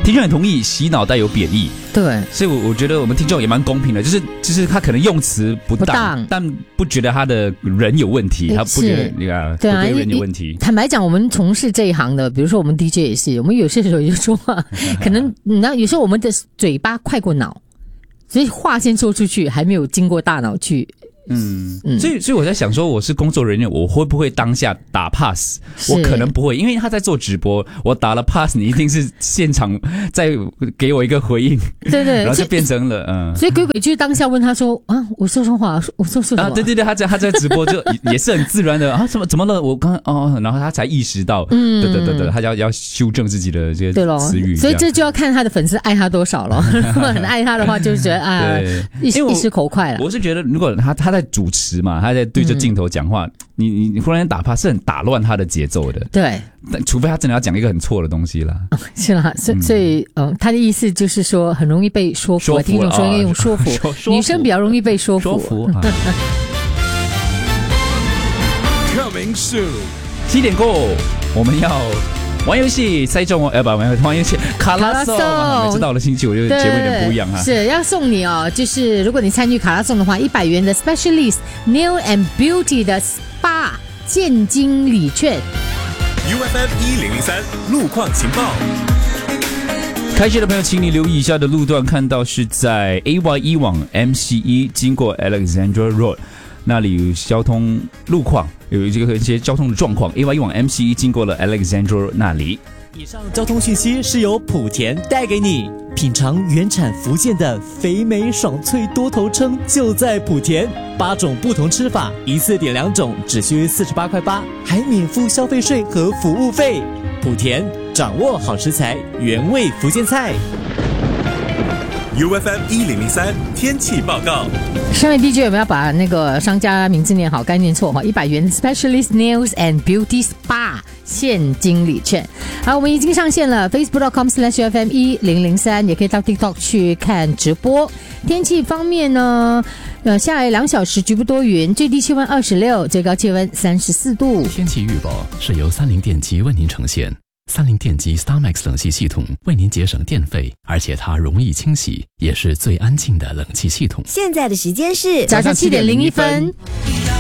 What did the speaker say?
听众也同意洗脑带有贬义， 对， 所以我觉得我们听众也蛮公平的，就是他可能用词不当，但不觉得他的人有问题，他不觉得对啊，人有问题。 坦白讲，我们从事这一行的，比如说我们 DJ 也是，我们有些时候就说话，可能有时候我们的嘴巴快过脑，所以话先说出去，还没有经过大脑去。所以我在想说，我是工作人员，我会不会当下打 pass？ 我可能不会，因为他在做直播，我打了 pass， 你一定是现场再给我一个回应， 对， 然后就变成了所以鬼就当下问他说啊，我说什么？我说什么？ 对，他在直播就也是很自然的啊，怎么了？我刚然后他才意识到，对，他要修正自己的这些词语， 所以这就要看他的粉丝爱他多少了。如果很爱他的话，就觉得一时口快了。 我是觉得，如果他在主持嘛，他在对着镜头讲话，你忽然打趴是很打乱他的节奏的。 对， 但除非他真的要讲一个很错的东西啦。 是啦，所以他的意思就是说很容易被说服，听众说应该用说服，女生比较容易被说服。 Coming soon， 7点过后我们要玩游戏，猜中玩游戏卡拉颂。每次到了星期五就节目有点不一样哈。 是要送你就是如果你参与卡拉颂的话，100元的 Specialist Nail and Beauty 的 SPA 现金礼券。 UFM 1003路况情报。 开车的朋友，请你留意一下的路段，看到是在 AY1 往 MC1 经过 Alexandra Road。那里有交通路况，有一些交通的状况。AY1 往 MC1 经过了 Alexandra 那里。 以上交通讯息是由莆田带给你。品尝原产福建的肥美爽脆多头称，就在莆田，8种不同吃法，一次点2种，只需48.8块，还免付消费税和服务费。莆田掌握好食材，原味福建菜。 UFM 1003天气报告。 上面 DJ 有没有把那个商家名字念好？该念错哈！100元 Specialist Nails and Beauty SPA 现金礼券。好，我们已经上线了 Facebook.com/UFM 1003，也可以到 TikTok 去看直播。天气方面呢，下来2小时局部多云，最低气温26，最高气温34度。 天气预报是由30电机为您呈现。30电机 StarMax 冷气系统为您节省电费，而且它容易清洗，也是最安静的冷气系统。 现在的时间是早上7点01分。